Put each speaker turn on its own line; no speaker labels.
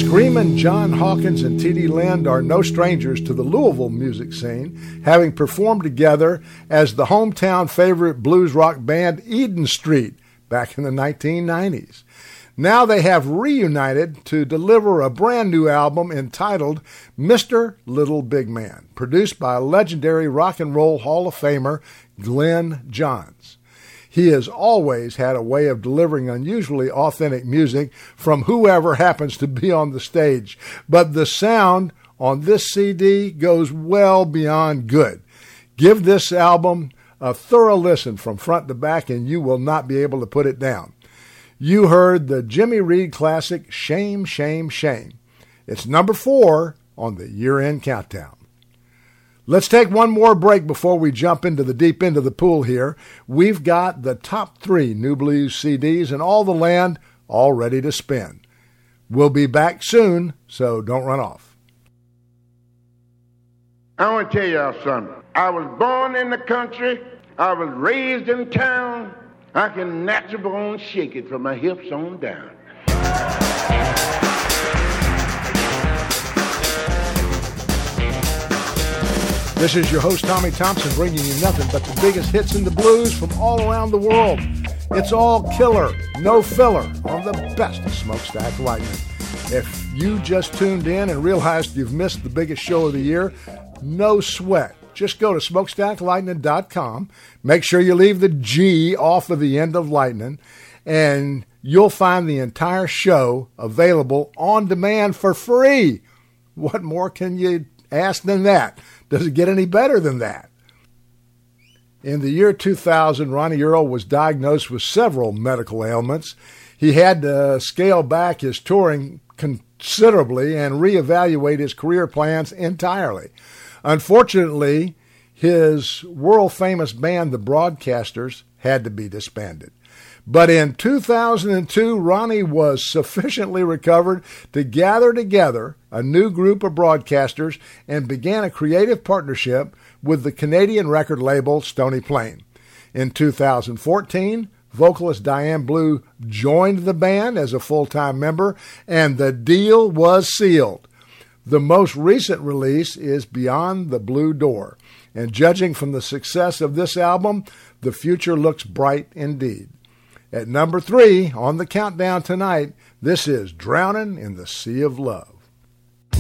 Screamin' John Hawkins and T.D. Lind are no strangers to the Louisville music scene, having performed together as the hometown favorite blues rock band Eden Street back in the 1990s. Now they have reunited to deliver a brand new album entitled Mr. Little Big Man, produced by legendary rock and roll Hall of Famer Glenn Johns. He has always had a way of delivering unusually authentic music from whoever happens to be on the stage, but the sound on this CD goes well beyond good. Give this album a thorough listen from front to back and you will not be able to put it down. You heard the Jimmy Reed classic, Shame, Shame, Shame. It's number 4 on the year-end countdown. Let's take one more break before we jump into the deep end of the pool here. We've got the top 3 New Blues CDs in all the land all ready to spin. We'll be back soon, so don't run off.
I want to tell y'all something. I was born in the country. I was raised in town. I can natural born shake it from my hips on down.
This is your host, Tommy Thompson, bringing you nothing but the biggest hits in the blues from all around the world. It's all killer, no filler, on the best of Smokestack Lightning. If you just tuned in and realized you've missed the biggest show of the year, no sweat. Just go to smokestacklightning.com, make sure you leave the G off of the end of lightning, and you'll find the entire show available on demand for free. What more can you ask than that? Does it get any better than that? In the year 2000, Ronnie Earl was diagnosed with several medical ailments. He had to scale back his touring considerably and reevaluate his career plans entirely. Unfortunately, his world-famous band, the Broadcasters, had to be disbanded. But in 2002, Ronnie was sufficiently recovered to gather together a new group of broadcasters and began a creative partnership with the Canadian record label Stony Plain. In 2014, vocalist Diane Blue joined the band as a full-time member, and the deal was sealed. The most recent release is Beyond the Blue Door, and judging from the success of this album, the future looks bright indeed. At number 3 on the countdown tonight, this is Drowning in the Sea of Love.